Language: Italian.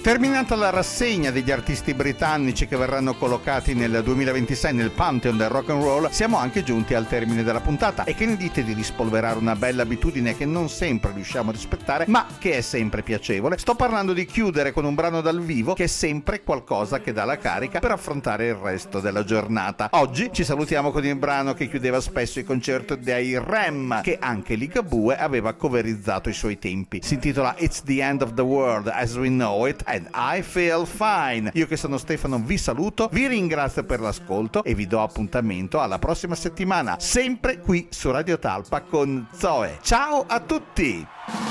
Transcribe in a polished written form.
Terminata la rassegna degli artisti britannici che verranno collocati nel 2026 nel Pantheon del rock and roll, siamo anche giunti al termine della puntata. E che ne dite di rispolverare una bella abitudine che non sempre riusciamo a rispettare, ma che è sempre piacevole? Sto parlando di chiudere con un brano dal vivo, che è sempre qualcosa che dà la carica per affrontare il resto della giornata. Oggi ci salutiamo con il brano che chiudeva spesso i concerti dei Rem, che anche Ligabue aveva coverizzato ai suoi tempi. Si intitola It's the End of the World as We Know It and I Feel Fine. Io che sono Stefano vi saluto, vi ringrazio per l'ascolto e vi do appuntamento alla prossima settimana, sempre qui su Radio Talpa con Zoe. Ciao a tutti!